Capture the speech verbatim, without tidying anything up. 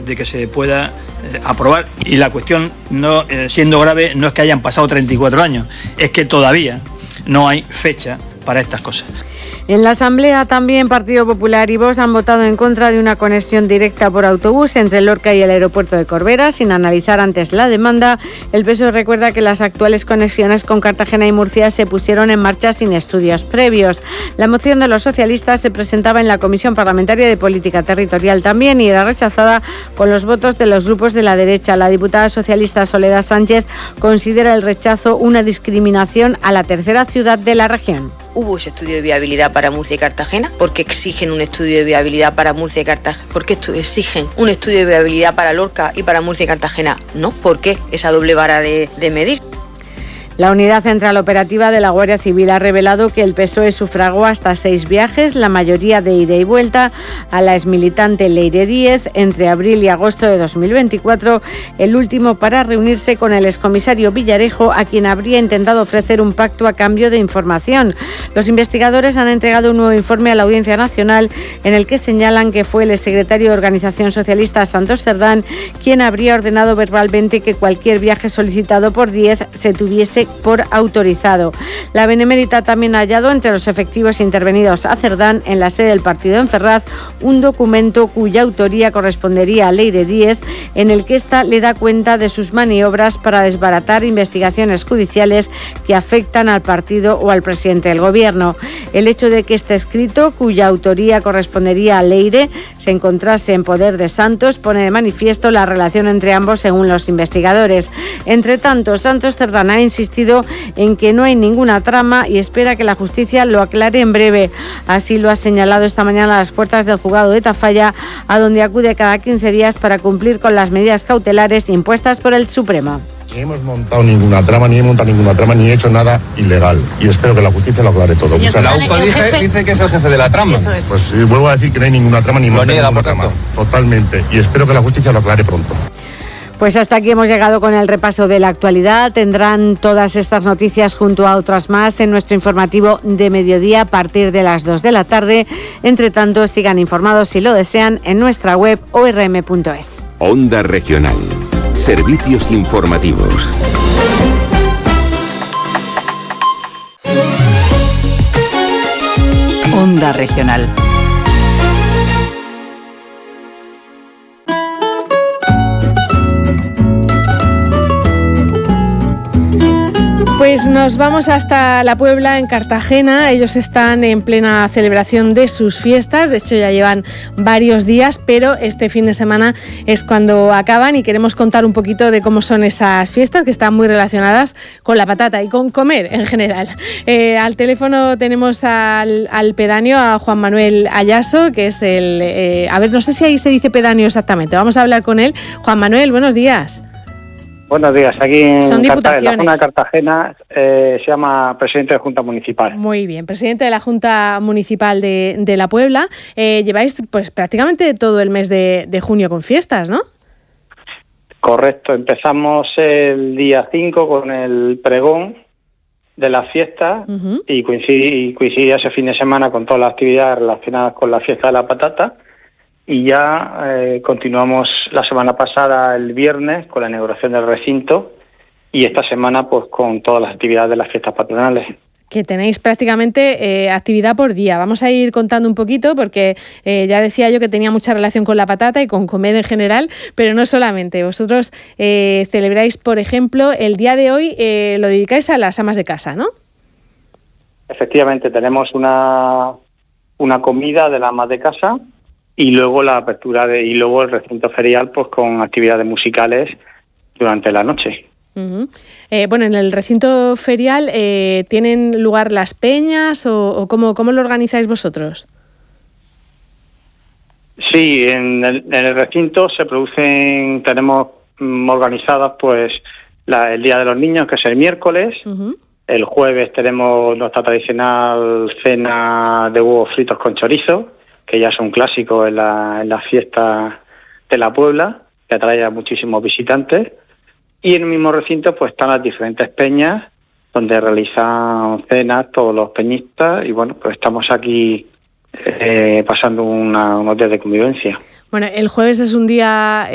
de que se pueda eh, aprobar. Y la cuestión, no eh, siendo grave, no es que hayan pasado treinta y cuatro años, es que todavía no hay fecha para estas cosas. En la Asamblea también Partido Popular y Vox han votado en contra de una conexión directa por autobús entre Lorca y el aeropuerto de Corbera, sin analizar antes la demanda. El P S O E recuerda que las actuales conexiones con Cartagena y Murcia se pusieron en marcha sin estudios previos. La moción de los socialistas se presentaba en la Comisión Parlamentaria de Política Territorial también y era rechazada con los votos de los grupos de la derecha. La diputada socialista Soledad Sánchez considera el rechazo una discriminación a la tercera ciudad de la región. ¿Hubo ese estudio de viabilidad para Murcia y Cartagena? ¿Por qué exigen un estudio de viabilidad para Murcia y Cartagena? ¿Por qué exigen un estudio de viabilidad para Lorca y para Murcia y Cartagena? No, ¿por qué esa doble vara de, de medir? La Unidad Central Operativa de la Guardia Civil ha revelado que el P S O E sufragó hasta seis viajes, la mayoría de ida y vuelta, a la exmilitante Leire Díez entre abril y agosto de dos mil veinticuatro, el último para reunirse con el excomisario Villarejo, a quien habría intentado ofrecer un pacto a cambio de información. Los investigadores han entregado un nuevo informe a la Audiencia Nacional en el que señalan que fue el exsecretario de Organización Socialista Santos Cerdán quien habría ordenado verbalmente que cualquier viaje solicitado por Díez se tuviese por autorizado. La Benemérita también ha hallado entre los efectivos intervenidos a Cerdán en la sede del partido en Ferraz un documento cuya autoría correspondería a Leire Díez, en el que ésta le da cuenta de sus maniobras para desbaratar investigaciones judiciales que afectan al partido o al presidente del gobierno. El hecho de que este escrito, cuya autoría correspondería a Leire, se encontrase en poder de Santos pone de manifiesto la relación entre ambos según los investigadores. Entre tanto, Santos Cerdán ha insistido en que no hay ninguna trama y espera que la justicia lo aclare en breve. Así lo ha señalado esta mañana a las puertas del juzgado de Tafalla, a donde acude cada quince días para cumplir con las medidas cautelares impuestas por el Supremo. Ni hemos montado ninguna trama, ni he montado ninguna trama, ni he hecho nada ilegal. Y espero que la justicia lo aclare todo. Señor, la U C O dice, dice que es el jefe de la trama. Eso es. Pues eh, vuelvo a decir que no hay ninguna trama, ni lo niega, ninguna trama. Totalmente. Y espero que la justicia lo aclare pronto. Pues hasta aquí hemos llegado con el repaso de la actualidad. Tendrán todas estas noticias junto a otras más en nuestro informativo de mediodía a partir de las dos de la tarde. Entre tanto, sigan informados si lo desean en nuestra web o r m punto es. Onda Regional. Servicios informativos. Onda Regional. Pues nos vamos hasta La Puebla, en Cartagena. Ellos están en plena celebración de sus fiestas. De hecho, ya llevan varios días, pero este fin de semana es cuando acaban y queremos contar un poquito de cómo son esas fiestas, que están muy relacionadas con la patata y con comer en general. Eh, al teléfono tenemos al, al pedáneo, a Juan Manuel Ayaso, que es el... Eh, a ver, no sé si ahí se dice pedáneo exactamente. Vamos a hablar con él. Juan Manuel, buenos días. Buenos días, aquí en Son Cartagena, diputaciones. la zona de Cartagena eh, se llama presidente de Junta Municipal. Muy bien, presidente de la Junta Municipal de, de La Puebla. Eh, lleváis pues prácticamente todo el mes de, de junio con fiestas, ¿no? Correcto, empezamos el día cinco con el pregón de las fiestas uh-huh. y coincidía coincide ese fin de semana con todas las actividades relacionadas con la fiesta de la patata. Y ya eh, continuamos la semana pasada, el viernes, con la inauguración del recinto y esta semana pues con todas las actividades de las fiestas patronales. Que tenéis prácticamente eh, actividad por día. Vamos a ir contando un poquito porque eh, ya decía yo que tenía mucha relación con la patata y con comer en general, pero no solamente. Vosotros eh, celebráis, por ejemplo, el día de hoy eh, lo dedicáis a las amas de casa, ¿no? Efectivamente, tenemos una, una comida de las amas de casa y luego la apertura de y luego el recinto ferial pues con actividades musicales durante la noche. Uh-huh. Eh, bueno, en el recinto ferial eh, ¿tienen lugar las peñas o, o cómo, cómo lo organizáis vosotros? Sí, en el, en el recinto se producen, tenemos mm, organizadas pues la, el Día de los Niños, que es el miércoles. Uh-huh. El jueves tenemos nuestra tradicional cena de huevos fritos con chorizo, que ya es un clásico en la, en la fiesta de La Puebla, que atrae a muchísimos visitantes. Y en el mismo recinto pues están las diferentes peñas, donde realizan cenas todos los peñistas, y bueno, pues estamos aquí eh, pasando una, unos días de convivencia. Bueno, el jueves es un día